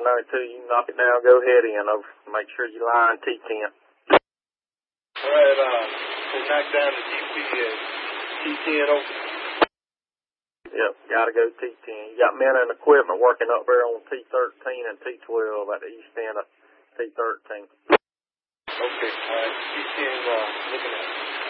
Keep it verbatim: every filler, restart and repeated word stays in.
ninety-two, you can knock it down, go head in. Over. Make sure you line T ten. All right, uh, so knock down the G P S. T ten over. Yep, gotta go T ten. You got men and equipment working up there on T thirteen and T twelve at the east end of T thirteen. Okay, all right. T ten, uh, looking at it.